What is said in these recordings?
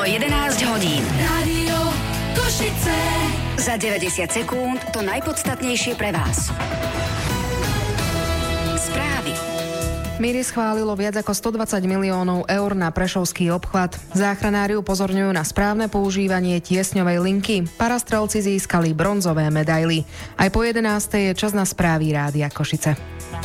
11 hodín. Rádio Košice. Za 90 sekúnd to najpodstatnejšie pre vás. Správy. MIRI schválilo viac ako 120 miliónov eur na prešovský obchvat. Záchranári upozorňujú na správne používanie tiesňovej linky. Parastrelci získali bronzové medaily. Aj po 11. je čas na správy Rádia Košice.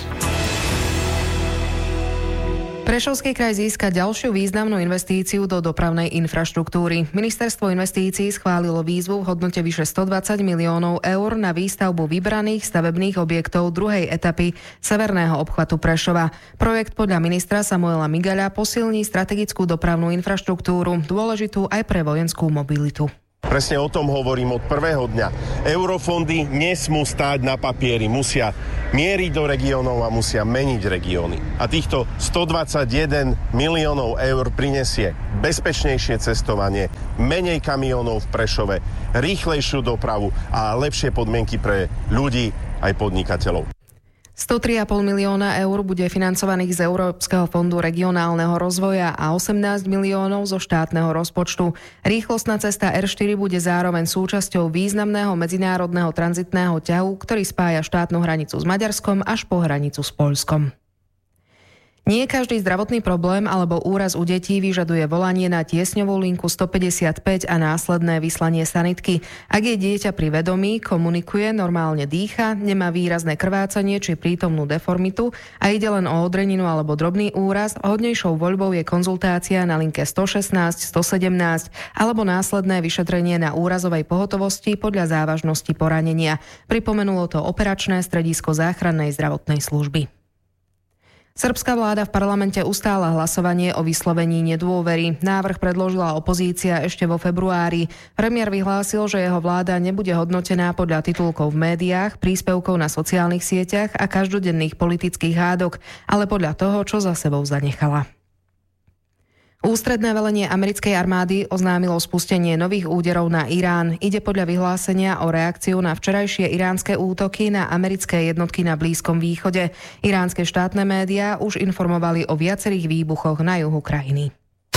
Prešovský kraj získa ďalšiu významnú investíciu do dopravnej infraštruktúry. Ministerstvo investícií schválilo výzvu v hodnote vyše 120 miliónov eur na výstavbu vybraných stavebných objektov druhej etapy severného obchvatu Prešova. Projekt podľa ministra Samuela Migaľa posilní strategickú dopravnú infraštruktúru, dôležitú aj pre vojenskú mobilitu. Presne o tom hovorím od prvého dňa. Eurofondy nesmú stáť na papieri, musia mieriť do regiónov a musia meniť regióny. A týchto 121 miliónov eur prinesie bezpečnejšie cestovanie, menej kamionov v Prešove, rýchlejšiu dopravu a lepšie podmienky pre ľudí aj podnikateľov. 103,5 milióna eur bude financovaných z Európskeho fondu regionálneho rozvoja a 18 miliónov zo štátneho rozpočtu. Rýchlostná cesta R4 bude zároveň súčasťou významného medzinárodného tranzitného ťahu, ktorý spája štátnu hranicu s Maďarskom až po hranicu s Poľskom. Nie každý zdravotný problém alebo úraz u detí vyžaduje volanie na tiesňovú linku 155 a následné vyslanie sanitky. Ak je dieťa pri vedomí, komunikuje, normálne dýcha, nemá výrazné krvácanie či prítomnú deformitu a ide len o odreninu alebo drobný úraz, hodnejšou voľbou je konzultácia na linke 116, 117 alebo následné vyšetrenie na úrazovej pohotovosti podľa závažnosti poranenia. Pripomenulo to operačné stredisko záchrannej zdravotnej služby. Srbská vláda v parlamente ustála hlasovanie o vyslovení nedôvery. Návrh predložila opozícia ešte vo februári. Premiér vyhlásil, že jeho vláda nebude hodnotená podľa titulkov v médiách, príspevkov na sociálnych sieťach a každodenných politických hádok, ale podľa toho, čo za sebou zanechala. Ústredné velenie americkej armády oznámilo spustenie nových úderov na Irán. Ide podľa vyhlásenia o reakciu na včerajšie iránske útoky na americké jednotky na Blízkom východe. Iránske štátne médiá už informovali o viacerých výbuchoch na juhu krajiny.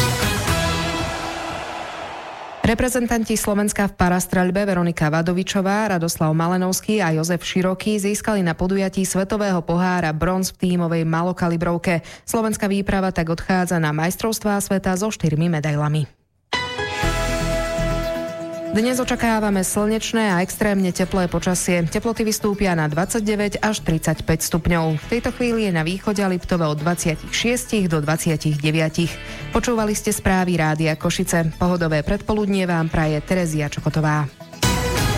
Reprezentanti Slovenska v parastreľbe Veronika Vadovičová, Radoslav Malenovský a Jozef Široký získali na podujatí Svetového pohára bronz v tímovej malokalibrovke. Slovenská výprava tak odchádza na majstrovstvá sveta so 4 medailami. Dnes očakávame slnečné a extrémne teplé počasie. Teploty vystúpia na 29 až 35 stupňov. V tejto chvíli je na východe Liptove od 26 do 29. Počúvali ste správy Rádia Košice. Pohodové predpoludnie vám praje Terezia Čokotová.